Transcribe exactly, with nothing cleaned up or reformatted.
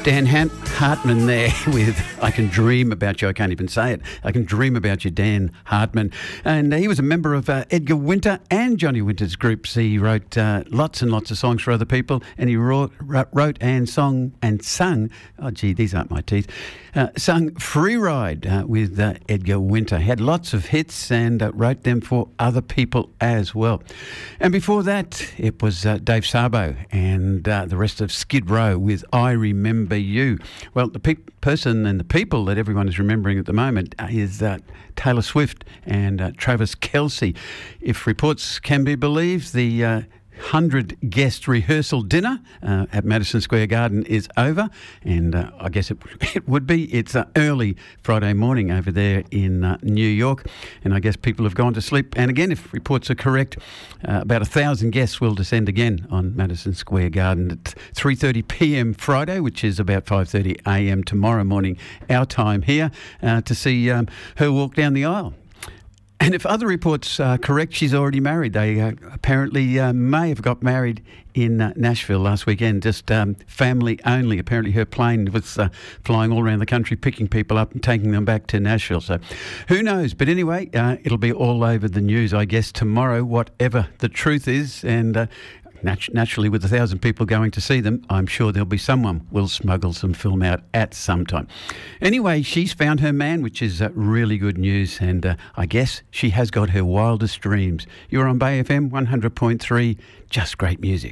Dan Han- Hartman there with I Can Dream About You. I can't even say it. I Can Dream About You, Dan Hartman. And uh, he was a member of uh, Edgar Winter and Johnny Winter's groups. He wrote uh, lots and lots of songs for other people, and he wrote, wrote and song and sung, oh gee, these aren't my teeth, uh, sung Free Ride uh, with uh, Edgar Winter. He had lots of hits and uh, wrote them for other people as well. And before that, it was uh, Dave Sabo and uh, the rest of Skid Row with I Remember You. Well, the pe- person and the people that everyone is remembering at the moment is uh, Taylor Swift and uh, Travis Kelce. If reports can be believed, the uh, one hundred guest rehearsal dinner uh, at Madison Square Garden is over, and uh, I guess it, it would be. It's uh, early Friday morning over there in uh, New York, and I guess people have gone to sleep. And again, if reports are correct, uh, about a thousand guests will descend again on Madison Square Garden at three thirty p.m. Friday, which is about five thirty a.m. tomorrow morning, our time here, uh, to see um, her walk down the aisle. And if other reports are correct, she's already married. They uh, apparently uh, may have got married in uh, Nashville last weekend, just um, family only. Apparently her plane was uh, flying all around the country, picking people up and taking them back to Nashville. So who knows? But anyway, uh, it'll be all over the news, I guess, tomorrow, whatever the truth is. And uh, naturally, with a thousand people going to see them, I'm sure there'll be someone will smuggle some film out at some time. Anyway, she's found her man, which is uh, really good news, and uh, I guess she has got her wildest dreams. You're on Bay F M one hundred point three, just great music.